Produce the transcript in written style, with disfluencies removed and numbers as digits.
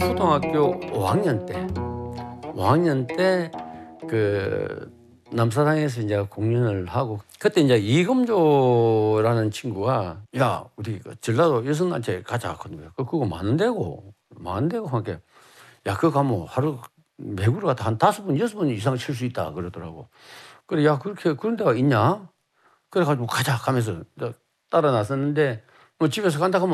초등학교 5학년 때 그 남사당에서 이제 공연을 하고 그때 이제 이금조라는 친구가 야 우리 그 전라도 여성단체 가자 그거 많은 데고 하니까 야 그거 가면 하루 매구로 가다 한 5번 6번 이상 칠 수 있다 그러더라고. 그래 야 그렇게 그런 데가 있냐? 그래 가지고 가자 하면서 따라 나섰는데 뭐 집에서 간다 하면